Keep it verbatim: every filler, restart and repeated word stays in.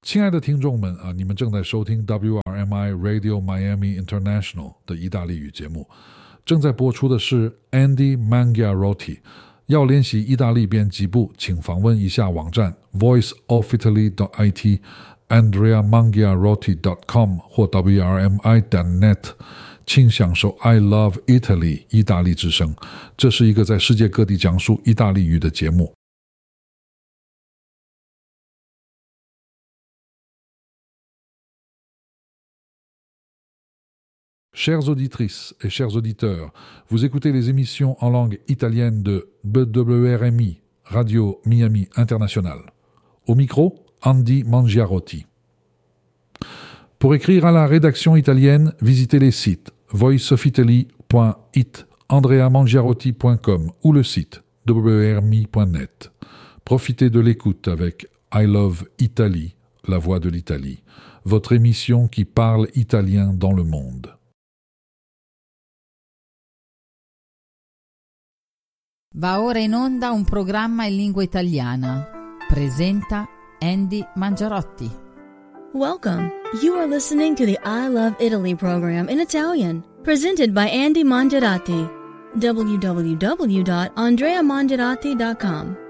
亲爱的听众们啊，你们正在收听 W R M I Radio Miami International 的意大利语节目，正在播出的是 Andy Mangiarotti。要练习意大利编辑部，请访问一下网站 voice of italy dot I T andrea mangiarotti dot com 或 W R M I dot net， 请享受 I Love Italy 意大利之声。这是一个在世界各地讲述意大利语的节目。Chères auditrices et chers auditeurs, vous écoutez les émissions en langue italienne de B W R M I, Radio Miami International. Au micro, Andy Mangiarotti. Pour écrire à la rédaction italienne, visitez les sites voice of italy dot it, andrea mangiarotti dot com ou le site w r m i dot net. Profitez de l'écoute avec I Love Italy, la voix de l'Italie, votre émission qui parle italien dans le monde. Va ora in onda un programma in lingua italiana. Presenta Andy Mangiarotti. Welcome. You are listening to the I Love Italy program in Italian, presented by Andy Mangiarotti. w w w dot andrea mangiarotti dot com